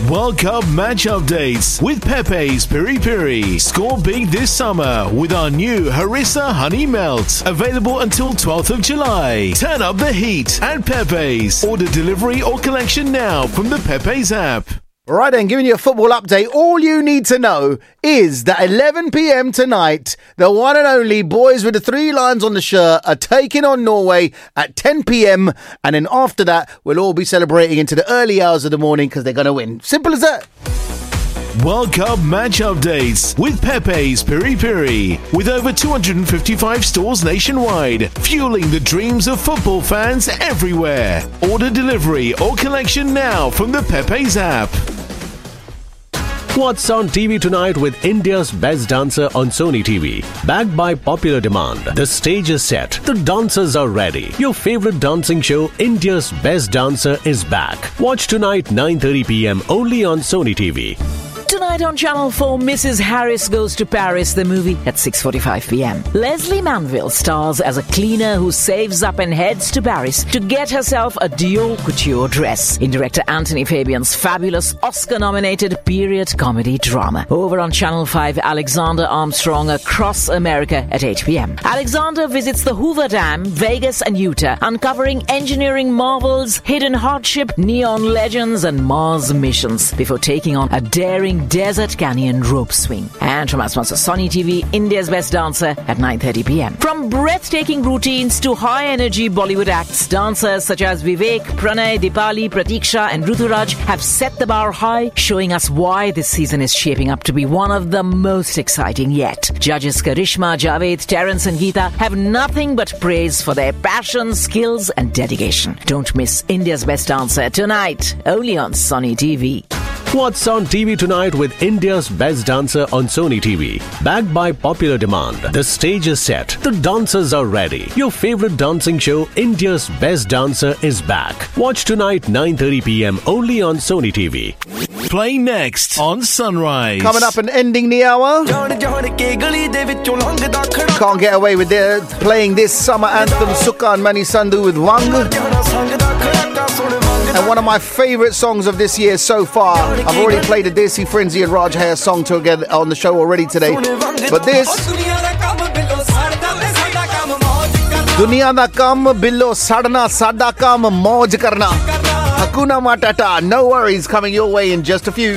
World Cup match updates with Pepe's Piri Piri. Score big this summer with our new Harissa Honey Melt. Available until 12th of July. Turn up the heat at Pepe's. Order delivery or collection now from the Pepe's app. Right then, giving you a football update. All you need to know is that 11 p.m. tonight, the one and only boys with the 3 lions on the shirt are taking on Norway at 10 p.m. And then after that, we'll all be celebrating into the early hours of the morning because they're going to win. Simple as that. World Cup match updates with Pepe's Piri Piri. With over 255 stores nationwide, fueling the dreams of football fans everywhere. Order delivery or collection now from the Pepe's app. What's on TV tonight with India's Best Dancer on Sony TV? Backed by popular demand, the stage is set, the dancers are ready. Your favorite dancing show, India's Best Dancer, is back. Watch tonight 9:30 p.m. only on Sony TV. Tonight on Channel 4, Mrs. Harris Goes to Paris, the movie, at 6:45 p.m. Leslie Manville stars as a cleaner who saves up and heads to Paris to get herself a Dior couture dress in director Anthony Fabian's fabulous Oscar-nominated period comedy drama. Over on Channel 5, Alexander Armstrong Across America at 8 p.m. Alexander visits the Hoover Dam, Vegas and Utah, uncovering engineering marvels, hidden hardship, neon legends and Mars missions before taking on a daring Desert Canyon rope swing. And from our sponsor Sony TV, India's Best Dancer at 9:30 p.m. From breathtaking routines to high-energy Bollywood acts, dancers such as Vivek, Pranay, Dipali, Pratiksha and Ruturaj have set the bar high, showing us why this season is shaping up to be one of the most exciting yet. Judges Karishma, Javed, Terence and Geeta have nothing but praise for their passion, skills and dedication. Don't miss India's Best Dancer tonight, only on Sony TV. What's on TV tonight with India's Best Dancer on Sony TV? Backed by popular demand, the stage is set, the dancers are ready. Your favorite dancing show, India's Best Dancer, is back. Watch tonight 9:30 p.m. only on Sony TV. Play next on Sunrise. Coming up and ending the hour. Can't get away with playing this summer anthem, Sukan Mani Sandhu with Wang. And one of my favourite songs of this year so far. I've already played a Desi Frenzy and Raj Hair song together on the show already today. But this, Duniya da kam billo sadna sada kam mauj karna. Hakuna Matata, no worries, coming your way in just a few.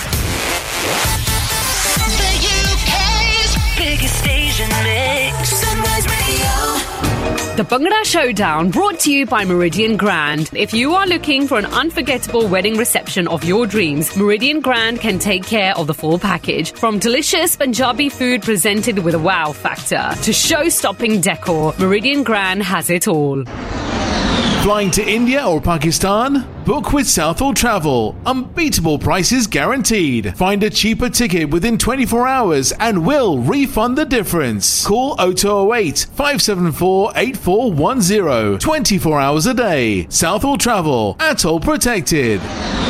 The Bhangra Showdown, brought to you by Meridian Grand. If you are looking for an unforgettable wedding reception of your dreams, Meridian Grand can take care of the full package. From delicious Punjabi food presented with a wow factor to show-stopping decor, Meridian Grand has it all. Flying to India or Pakistan? Book with Southall Travel. Unbeatable prices guaranteed. Find a cheaper ticket within 24 hours and we'll refund the difference. Call 0208 574 8410. 24 hours a day. Southall Travel. Atoll protected.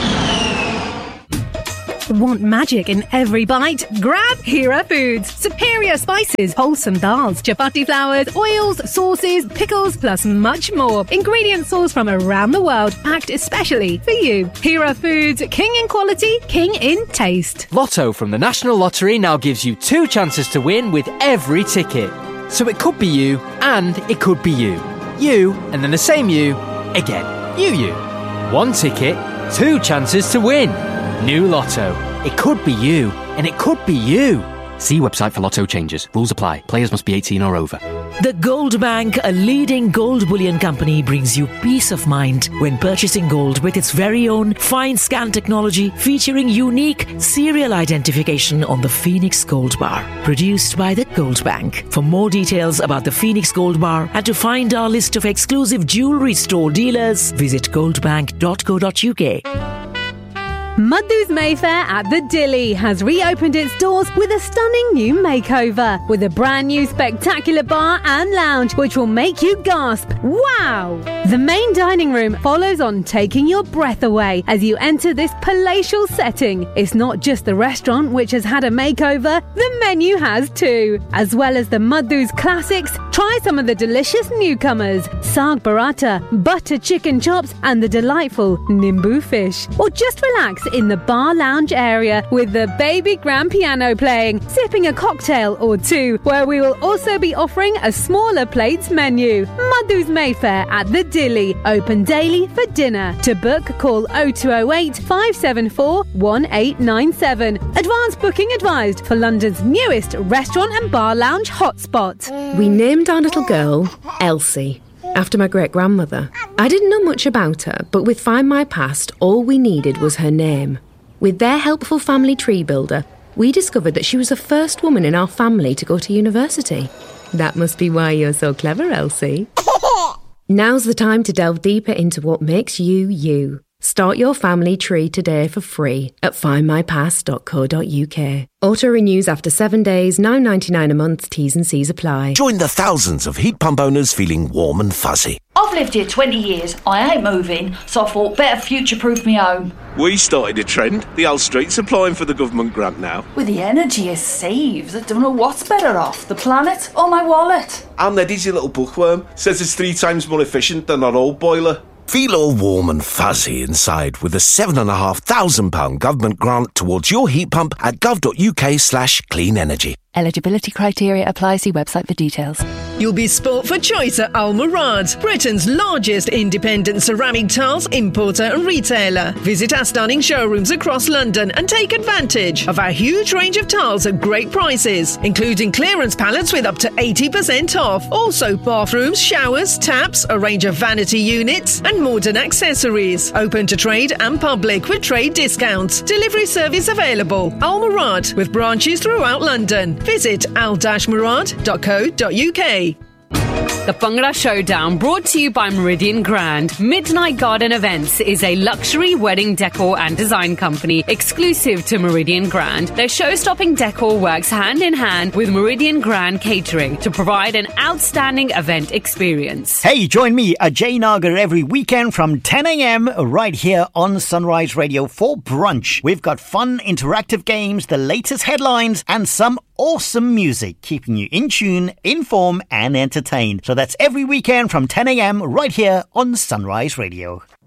Want magic in every bite? Grab Hira Foods. Superior spices, wholesome dals, chapati flours, oils, sauces, pickles, plus much more. Ingredients sourced from around the world, packed especially for you. Hira Foods, king in quality, king in taste. Lotto from the National Lottery now gives you 2 chances to win with every ticket. So it could be you, and it could be you. You, and then the same you, again. You. 1 ticket, 2 chances to win. New Lotto. It could be you, and it could be you. See website for Lotto changes. Rules apply. Players must be 18 or over. The Gold Bank, a leading gold bullion company, brings you peace of mind when purchasing gold with its very own fine scan technology featuring unique serial identification on the Phoenix Gold Bar. Produced by the Gold Bank. For more details about the Phoenix Gold Bar and to find our list of exclusive jewellery store dealers, visit goldbank.co.uk. Madhu's Mayfair at the Dilly has reopened its doors with a stunning new makeover, with a brand new spectacular bar and lounge which will make you gasp, wow! The main dining room follows on, taking your breath away as you enter this palatial setting. It's not just the restaurant which has had a makeover, the menu has too, as well as the Madhu's classics, Try some of the delicious newcomers, Saag Paratha, butter chicken chops and the delightful Nimbu fish. Or just relax in the bar lounge area with the baby grand piano playing, sipping a cocktail or two, where we will also be offering a smaller plates menu. Madhu's Mayfair at the Dilly, open daily for dinner. To book, call 0208 574 1897. Advance booking advised for London's newest restaurant and bar lounge hotspot. We named our little girl Elsie, after my great-grandmother. I didn't know much about her, but with Find My Past, all we needed was her name. With their helpful family tree builder, we discovered that she was the first woman in our family to go to university. That must be why you're so clever, Elsie. Now's the time to delve deeper into what makes you, you. Start your family tree today for free at findmypast.co.uk. Auto renews after 7 days, $9.99 a month, T's and C's apply. Join the thousands of heat pump owners feeling warm and fuzzy. I've lived here 20 years, I ain't moving, so I thought better future-proof me home. We started a trend. The whole street's applying for the government grant now. With the energy it saves, I don't know what's better off, the planet or my wallet. And Eddie's your little bookworm. Says it's 3 times more efficient than our old boiler. Feel all warm and fuzzy inside with a £7,500 government grant towards your heat pump at gov.uk/clean energy. Eligibility criteria apply. See website for details. You'll be sport for choice at Al Murad, Britain's largest independent ceramic tiles importer and retailer. Visit our stunning showrooms across London and take advantage of our huge range of tiles at great prices, including clearance pallets with up to 80% off. Also bathrooms, showers, taps, a range of vanity units and modern accessories. Open to trade and public with trade discounts. Delivery service available. Al Murad, with branches throughout London. Visit al-murad.co.uk. The Bhangra Showdown, brought to you by Meridian Grand. Midnight Garden Events is a luxury wedding decor and design company exclusive to Meridian Grand. Their show-stopping decor works hand in hand with Meridian Grand Catering to provide an outstanding event experience. Hey, join me, Ajay Nagar, every weekend from 10 a.m. right here on Sunrise Radio for brunch. We've got fun, interactive games, the latest headlines, and some awesome music, keeping you in tune, informed, and entertained. So that's every weekend from 10 a.m. right here on Sunrise Radio.